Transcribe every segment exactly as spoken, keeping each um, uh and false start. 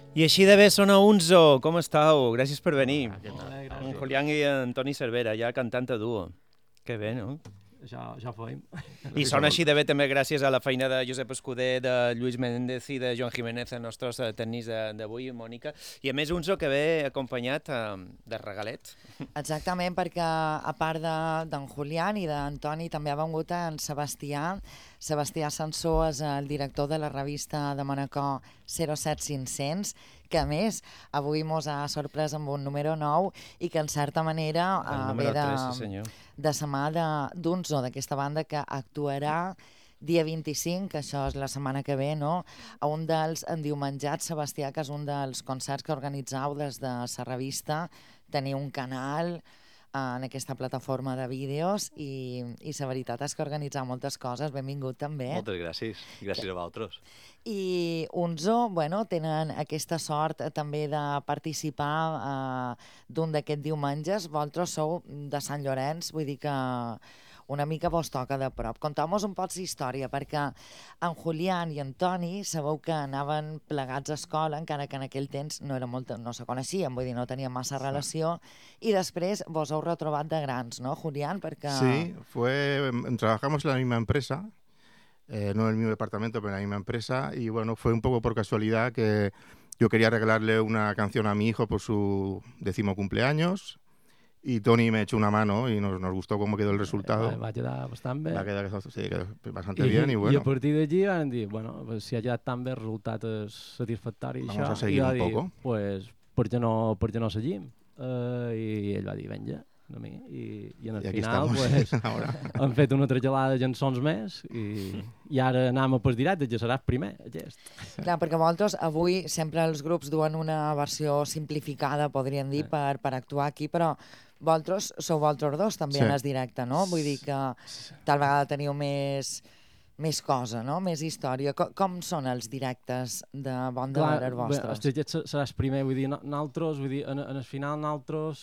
I així de bé sona Unzo, com estàu? Gràcies per venir. Ah, què tal? En Julián i en Toni Cervera, ja cantant a duo. Que bé, no? Ja, ja fem. I sona així de bé també gràcies a la feina de Josep Escudé, de Lluís Méndez i de Joan Jiménez, els nostres tècnics d'avui, Mònica. I a més Unzo que ve acompanyat de regalet. Exactament, perquè a part d'en Julián i d'Antoni també ha vengut en Sebastià. Sebastià Sansó és el director de la revista de Manacor zero set cinc-cents, que a més avui mos ha sorprès amb un número nou i que en certa manera uh, ve de, sí, de sa mà d'Unzo, d'aquesta banda que actuarà dia vint-i-cinc, que això és la setmana que ve, no? A un dels endiumenjats, Sebastià, que és un dels concerts que organitzau des de la revista. Teniu un canal en aquesta plataforma de vídeos i, i la veritat és que organitzar moltes coses. Benvingut també. Moltes gràcies. Gràcies a vosaltres. I Unzo, bueno, tenen aquesta sort també de participar eh, d'un d'aquests diumenges. Vosaltres sou de Sant Llorenç, vull dir que una mica vos toca de prop. Contau-nos un poc d'història, perquè en Julián i en Toni sabeu que anaven plegats a escola, encara que en aquell temps no, era molt, no se coneixien, vull dir, no tenien massa relació, i després vos heu retrobat de grans, no, Julián? Perquè... Sí, fue, trabajamos en la misma empresa, eh, no en el mismo departamento, pero en la misma empresa, y bueno, fue un poco por casualidad que yo quería regalarle una canción a mi hijo por su décimo cumpleaños, y Toni me echó una mano y nos, nos gustó cómo quedó el resultado. Va, va quedar bastant bé. Va quedar, sí, quedó bastante I, bien y bueno. I a partir d'allí van dir, bueno, pues, si ha quedat tan bé, el resultat és satisfactori. Vamos això, a seguir un dir, poco. Pues, per què no, per què no seguim? Uh, I ell va dir, venja, a mi. I, i en el I final pues, han fet una trajolada de cançons més i, i ara anem a per directe, ja seràs primer, aquest. Clar, perquè vosaltres avui sempre els grups duen una versió simplificada, podríem dir, Sí. per, per actuar aquí, però vosaltres sou vosaltres dos també Sí. en el directe, no? Vull dir que tal vegada teniu més, més cosa, no? Més història. Com, com són els directes de Bon de Veres vostres? Clar, aquest seràs primer, vull dir, nosaltres, vull dir, en, en el final nosaltres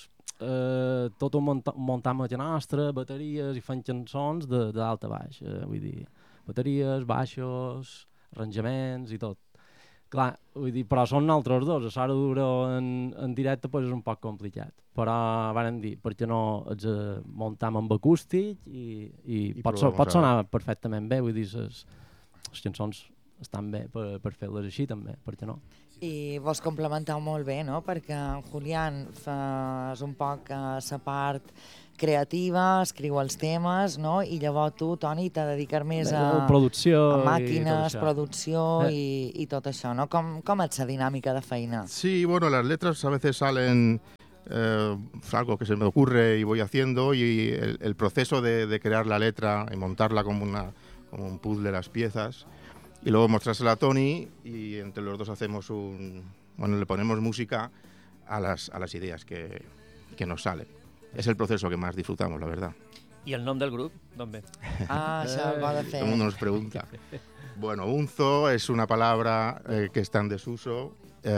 eh, tot ho munta, muntam a la nostra, bateries i fem cançons de, de dalt a baix, eh, vull dir, bateries, baixos, arranjaments i tot. Clar, vull dir, però són nosaltres dos, a l'hora dura en, en directe pues, és un poc complicat, però varen dir, per què no els eh, muntam amb acústic i, i, I pot, so, pot a... sonar perfectament bé, vull dir, les, les cançons estan bé per, per fer-les així també, per què no? I vos complementeu molt bé, no? Perquè en Julián fa un poc eh, la part creativa, escriu els temes, no? I llavors tu, Toni, te dediques més a, Bé, producció a màquines, i producció eh. i, i tot això, no? Com, com és la dinàmica de feina? Sí, bueno, las letras a veces salen eh, algo que se me ocurre y voy haciendo, y el, el proceso de, de crear la letra y montarla como, una, como un puzzle, las piezas, y luego mostrársela a Toni y entre los dos hacemos un... Bueno, le ponemos música a las, a las ideas que, que nos salen. Es el proceso que más disfrutamos, la verdad. I el nom del grup, d'on ve? Ah, això ho de fer. Todo el mundo nos pregunta. Bueno, unzo es una palabra eh, que está en desuso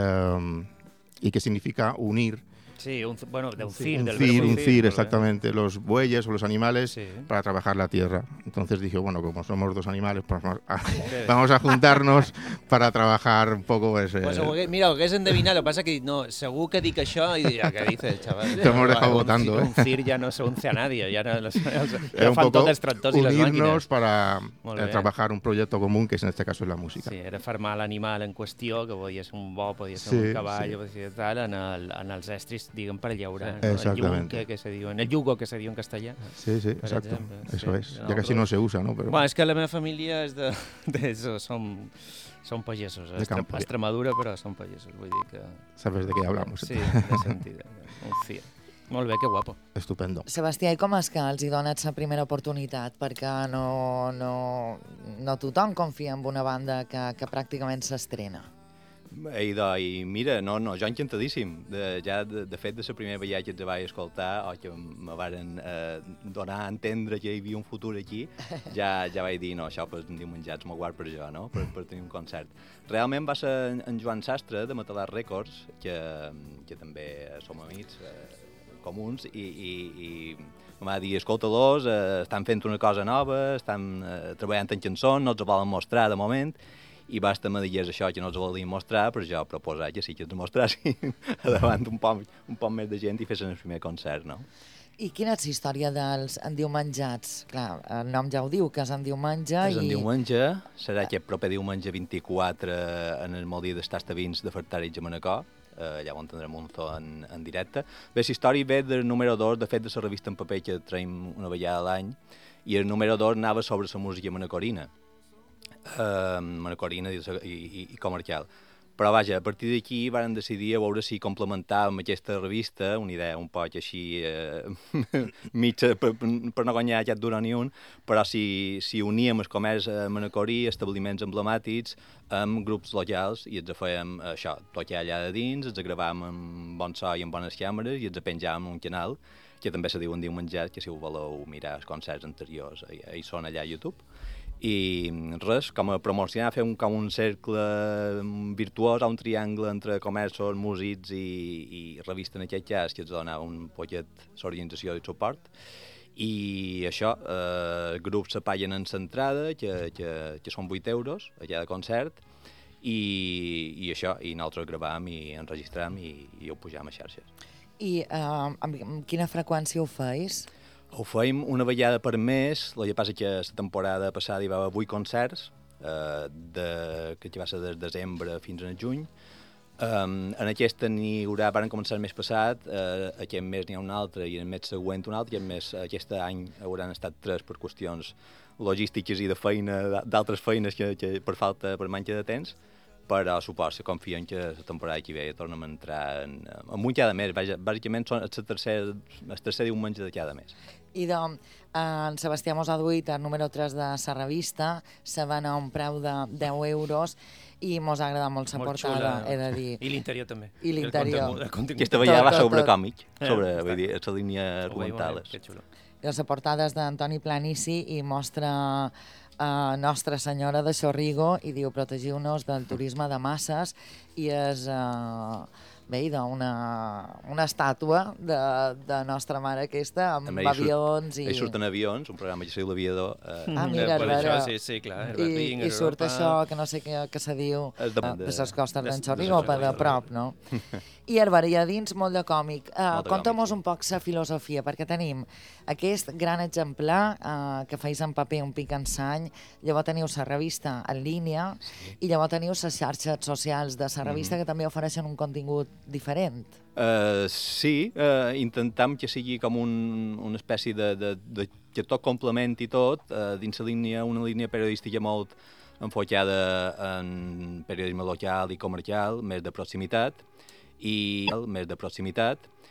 eh, y que significa unir. Sí, un, bueno, de uncir. Un del cir, verbo un cir, molt bé. exactamente. Los bueyes o los animales Sí. para trabajar la tierra. Entonces dije, bueno, como somos dos animales, pues vamos a, vamos a juntarnos para trabajar un poco. Pues, eh, Pues ho hagués, mira, ho hagués endevinat, el que passa que no, segur que dic això i dirà, què dice el chaval? Te hemos dejado Un votando, cir- ¿eh? Un cir ja no se unce a nadie, ya, no, los, els, era ja un fan poco tot els tractors i les unirnos màquines. para Molt eh, bé. trabajar un proyecto común, que en este caso es la música. Sí, era farmar l'animal en qüestió, que podia ser un bo, podia ser Sí, un cavall, sí. podia ser tal, en, el, en els estris, diguem, per llaurar. Sí. No? El Exactamente. yunque, que se diu, en el yugo, que se diu en castellà. Sí, sí, Per exacto. exemple, Eso sí. es. No, Ya casi pero- no se usa, ¿no? Pero Bueno, és que la meva família és de... de eso, som, som pagesos. De Estre, campo, ja. Extremadura, però som pagesos. Vull dir que... sabes de qué hablamos. Sí, de sentit. Un cir. Molt bé, que guapo. Estupendo. Sebastià, i com és que els hi dones la primera oportunitat? Perquè no, no, no tothom confia en una banda que, que pràcticament s'estrena. I, de, I mira, no, no, jo encantadíssim. De, ja, de, de fet, de la primera vegada que els vaig escoltar o que me varen eh, donar a entendre que hi havia un futur aquí, ja, ja vaig dir, no, això pues, en diumenjats m'ho guard per jo, no? per, per tenir un concert. Realment va ser en, en Joan Sastre, de Matalar Records, que, que també som amics eh, comuns, i, i, i em va dir, escolta-los, eh, estan fent una cosa nova, estan eh, treballant en cançons, no els volen mostrar de moment, i basta me digués això que no els volien mostrar, però jo proposar que sí que els mostrassin davant un poc, un poc més de gent i fessin el primer concert, no? I quina és la història dels endiumenjats? Clar, el nom ja ho diu, que és endiumenge És en i... diumenge, serà aquest proper diumenge vint-i-quatre en el Molí dels Tastavins de Fartarits a Manacor, eh, allà on tindrem un zoo en, en directe. Bé, la història ve del número dos, de fet, de la revista en paper que traiem una vegada a l'any, i el número dos anava sobre la música manacorina, eh, manacorina i, i, i comercial. Però vaja, a partir d'aquí varen decidir a veure si complementàvem aquesta revista, una idea un poc així eh, mitja per, per no guanyar aquest duro ni un, però si, si uníem el comerç manacorí, establiments emblemàtics, amb grups locals i ens fèiem això, tocar allà de dins, ens gravàvem amb bon so i amb bones càmeres i ens penjàvem en un canal, que també se diu en diumenjat, que si ho voleu mirar els concerts anteriors, hi són allà a YouTube. I res, com a promocionar, fer un, com un cercle virtuós, un triangle entre comerços, músics i, i revista en aquest cas, que ens donava un poquet l'organització i suport. I això, eh, els grups se paguen en l'entrada, que, que, que són vuit euros a cada concert, i, i això, i nosaltres gravam i enregistram i, i ho pujam a xarxes. I eh, amb quina freqüència ho feis? Ho fèiem una vegada per mes, el que passa que la temporada passada hi va haver vuit concerts, eh, de, que va ser des de desembre fins a juny. Um, en aquesta n'hi haurà, van començar el mes passat, eh, aquest mes n'hi ha un altre i el mes següent un altre, i el mes, aquest any hauran estat tres per qüestions logístiques i de feina, d'altres feines que, que per falta, per manca de temps, però suposo que confien que la temporada que ve tornem a entrar en, en un cada mes. Vaja, bàsicament són el tercer, el tercer diumenge de cada mes. I de, en Sebastià mos ha duit el número tres de la revista, se ven a un preu de deu euros i mos ha agradat molt la portada, xula. he de dir. I l'interior també. I l'interior. Aquesta vegada va tot, sobre tot. còmic, sobre, Eh, vull dir, la línia Ho veiem, ho veiem, argumentales. que xulo. La portada és d'Antoni Planici i mostra uh, Nostra Senyora de Xorrigo i diu protegiu-nos del turisme de masses i és uh, bé, una, una estàtua de, de Nostra Mare aquesta amb També hi surt- avions i... Hi surten avions, un programa que es diu L'Aviador. Eh, Ah, mira, Eh, és per vera. això, sí, sí, clar. el I, Ring, i surt Europa. això que no sé què, que se diu És de- uh, de les costes de- d'en de Xorrigo, les per de costes, prop, no? I Herbert, i a dins molt de còmic. Uh, Molt de Conta'm-nos còmic, sí. un poc la filosofia, perquè tenim aquest gran exemplar uh, que feis en paper un pic ensany, llavors teniu la revista en línia sí. i llavors teniu les xarxes socials de la revista Mhm. que també ofereixen un contingut diferent. Uh, sí, uh, intentam que sigui com un, una espècie de, de, de que tot complementi tot, uh, dins la línia, una línia periodística molt enfocada en periodisme local i comercial, més de proximitat, i més de proximitat,